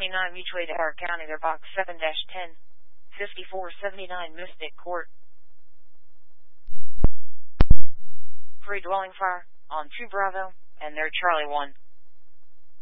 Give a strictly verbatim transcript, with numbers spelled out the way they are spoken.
twenty-nine Mutual to Howard County, their box seven dash ten, fifty-four seventy-nine Mystic Court. Free dwelling fire on two Bravo, and their Charlie one.